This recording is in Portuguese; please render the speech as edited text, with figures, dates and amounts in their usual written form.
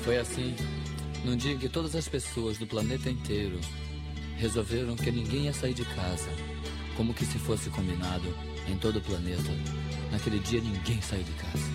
Foi assim, num dia em que todas as pessoas do planeta inteiro resolveram que ninguém ia sair de casa, como que se fosse combinado em todo o planeta. Naquele dia ninguém saiu de casa.